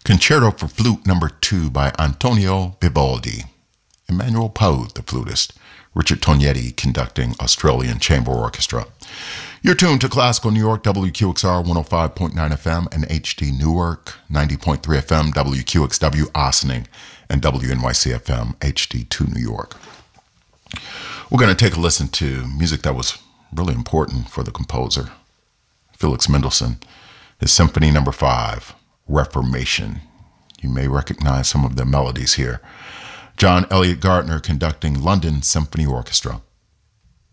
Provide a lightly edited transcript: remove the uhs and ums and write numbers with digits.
Concerto for Flute No. 2 by Antonio Vivaldi. Emmanuel Poe, the flutist. Richard Tognetti conducting Australian Chamber Orchestra. You're tuned to Classical New York, WQXR 105.9 FM and HD Newark, 90.3 FM, WQXW Ossining, and WNYC FM, HD2 New York. We're going to take a listen to music that was really important for the composer, Felix Mendelssohn, his Symphony No. 5, Reformation. You may recognize some of the melodies here. John Elliott Gardner conducting London Symphony Orchestra.